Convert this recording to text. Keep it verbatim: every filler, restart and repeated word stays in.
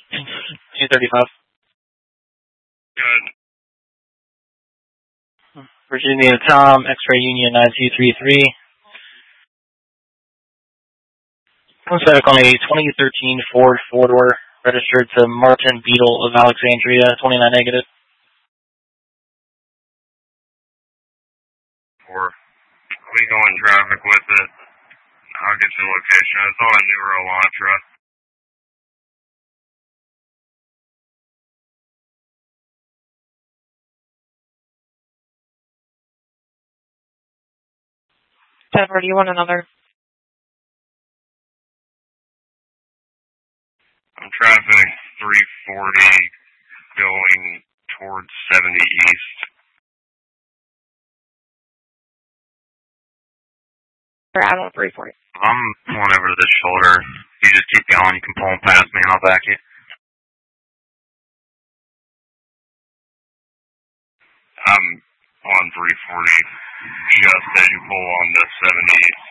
two thirty-five. Good. Virginia Tom, X-Ray Union nine two three three. One static on a twenty thirteen Ford four-door, registered to Martin Beetle of Alexandria, twenty-nine negative. Or we go in traffic with it. I'll get you the location. It's on a newer Elantra. Jennifer, do you want another? I'm traffic three forty going towards seventy east. I'm on three forty. I'm going over to this shoulder. You just keep going. You can pull them past me and I'll back you. I'm on three forty just as you pull on the seventy east.